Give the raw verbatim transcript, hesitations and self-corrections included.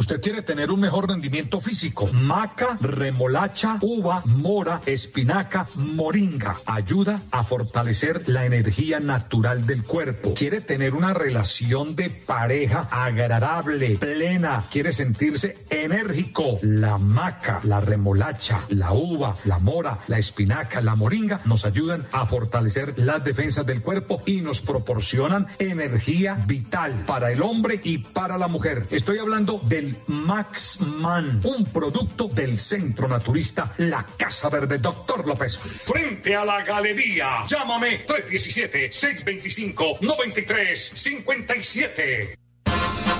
Usted quiere tener un mejor rendimiento físico. Maca, remolacha, uva, mora, espinaca, moringa. Ayuda a fortalecer la energía natural del cuerpo. Quiere tener una relación de pareja agradable, plena. Quiere sentirse enérgico. La maca, la remolacha, la uva, la mora, la espinaca, la moringa nos ayudan a fortalecer las defensas del cuerpo y nos proporcionan energía vital para el hombre y para la mujer. Estoy hablando del Max Man, un producto del Centro Naturista La Casa Verde. Doctor López. Frente a la galería. Llámame tres uno siete, seis dos cinco, nueve tres cinco siete.